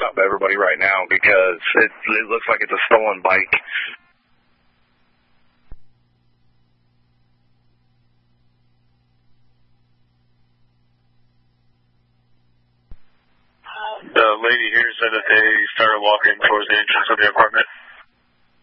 stop everybody right now because it looks like it's a stolen bike. The lady here said that they started walking towards the entrance of the apartment.